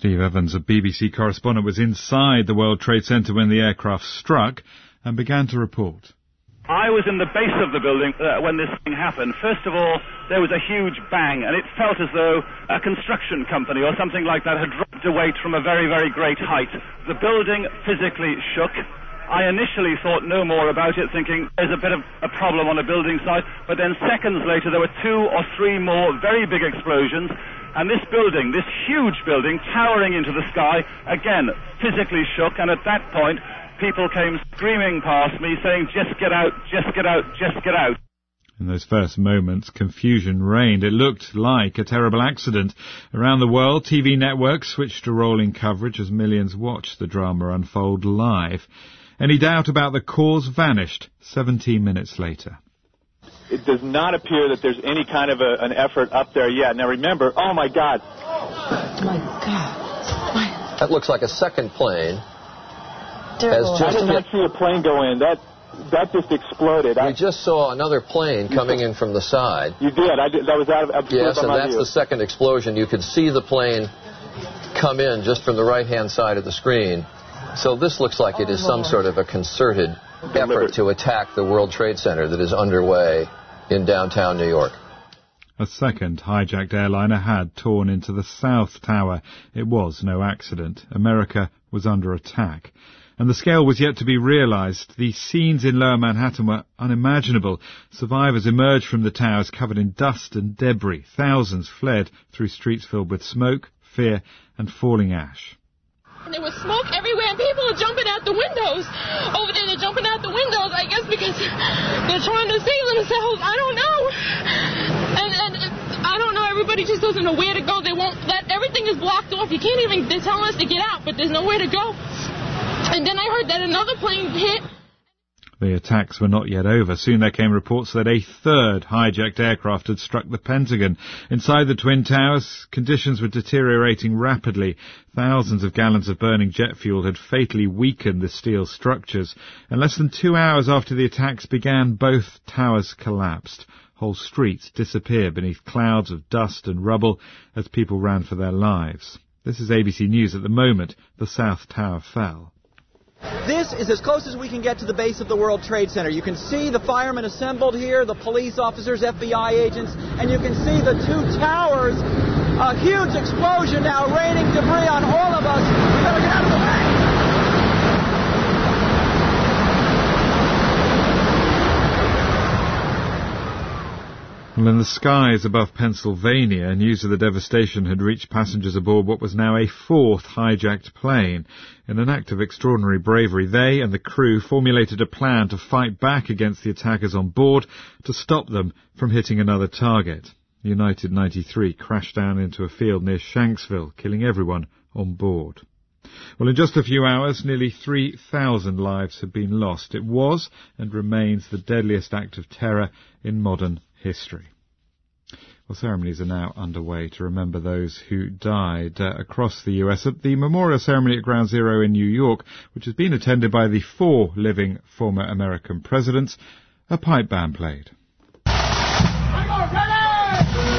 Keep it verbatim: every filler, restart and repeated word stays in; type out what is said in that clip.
Steve Evans, a B B C correspondent, was inside the World Trade Center when the aircraft struck and began to report. I was in the base of the building uh, when this thing happened. First of all, there was a huge bang, and it felt as though a construction company or something like that had dropped a weight from a very, very great height. The building physically shook. I initially thought no more about it, thinking there's a bit of a problem on a building site, but then seconds later there were two or three more very big explosions, and this building, this huge building, towering into the sky, again, physically shook, and at that point, people came screaming past me saying, just get out, just get out, just get out. In those first moments, confusion reigned. It looked like a terrible accident. Around the world, T V networks switched to rolling coverage as millions watched the drama unfold live. Any doubt about the cause vanished seventeen minutes later. It does not appear that there's any kind of a, an effort up there yet. Now remember, oh my God. Oh my God. That looks like a second plane. Has just I did not see a plane go in. That that just exploded. We I, just saw another plane coming in from the side. You did. I did. That was out of absolute. Yes, and that's view. the second explosion. You could see the plane come in just from the right-hand side of the screen. So this looks like it is some sort of a concerted effort to attack the World Trade Center that is underway in downtown New York. A second hijacked airliner had torn into the South Tower. It was no accident. America was under attack. And the scale was yet to be realised. The scenes in Lower Manhattan were unimaginable. Survivors emerged from the towers covered in dust and debris. Thousands fled through streets filled with smoke, fear and falling ash. And there was smoke everywhere, and people are jumping out the windows. Over there, they're jumping out the windows, I guess, because they're trying to save themselves. I don't know. And, and, and I don't know. Everybody just doesn't know where to go. They won't let, everything is blocked off. You can't even, they're telling us to get out, but there's nowhere to go. And then I heard that another plane hit. The attacks were not yet over. Soon there came reports that a third hijacked aircraft had struck the Pentagon. Inside the Twin Towers, conditions were deteriorating rapidly. Thousands of gallons of burning jet fuel had fatally weakened the steel structures. And less than two hours after the attacks began, both towers collapsed. Whole streets disappeared beneath clouds of dust and rubble as people ran for their lives. This is A B C News. At the moment, the South Tower fell. This is as close as we can get to the base of the World Trade Center. You can see the firemen assembled here, the police officers, F B I agents, and you can see the two towers. A huge explosion now raining debris on all of us. We better get out of the way. Well, in the skies above Pennsylvania, news of the devastation had reached passengers aboard what was now a fourth hijacked plane. In an act of extraordinary bravery, they and the crew formulated a plan to fight back against the attackers on board to stop them from hitting another target. The United ninety-three crashed down into a field near Shanksville, killing everyone on board. Well, in just a few hours, nearly three thousand lives had been lost. It was and remains the deadliest act of terror in modern history. Well, ceremonies are now underway to remember those who died uh, across the U S. At the memorial ceremony at Ground Zero in New York, which has been attended by the four living former American presidents, a pipe band played.